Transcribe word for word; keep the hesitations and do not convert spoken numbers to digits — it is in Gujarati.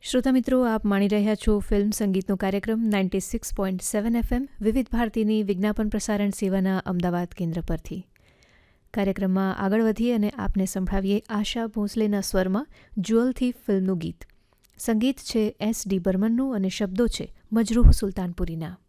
શ્રોતા મિત્રો, આપ માણી રહ્યા છો ફિલ્મ સંગીતનો કાર્યક્રમ ninety six point seven FM વિવિધ ભારતીની વિજ્ઞાપન પ્રસારણ સેવાના અમદાવાદ કેન્દ્ર પરથી. કાર્યક્રમમાં આગળ વધીએ અને આપને સંભળાવીએ આશા ભોંસલેના સ્વરમાં જ્યુઅલથી ફિલ્મનું ગીત. સંગીત છે એસ ડી બર્મનનું અને શબ્દો છે મજરૂહ સુલતાનપુરીના.